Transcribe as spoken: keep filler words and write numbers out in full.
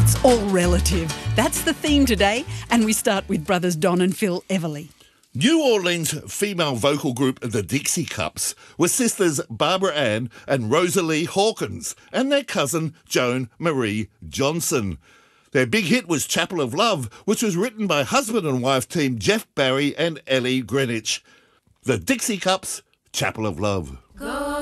It's all relative. That's the theme today, and we start with brothers Don and Phil Everly. New Orleans female vocal group The Dixie Cups were sisters Barbara Ann and Rosalie Hawkins and their cousin Joan Marie Johnson. Their big hit was Chapel of Love, which was written by husband and wife team Jeff Barry and Ellie Greenwich. The Dixie Cups, Chapel of Love. Go